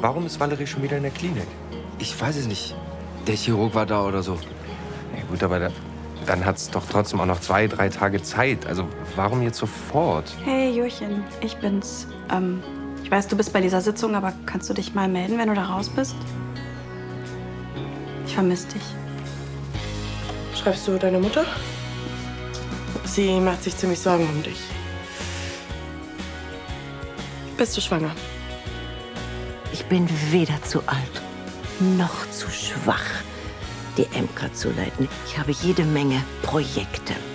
Warum ist Valerie schon wieder in der Klinik? Ich weiß es nicht. Der Chirurg war da oder so. Ja, gut, aber dann hat es doch trotzdem auch noch 2, 3 Tage Zeit. Also warum jetzt sofort? Hey, Jurchen, ich bin's. Ich weiß, du bist bei dieser Sitzung, aber kannst du dich mal melden, wenn du da raus bist? Ich vermisse dich. Schreibst du deine Mutter? Sie macht sich ziemlich Sorgen um dich. Bist du schwanger? Ich bin weder zu alt noch zu schwach, die MK zu leiten. Ich habe jede Menge Projekte.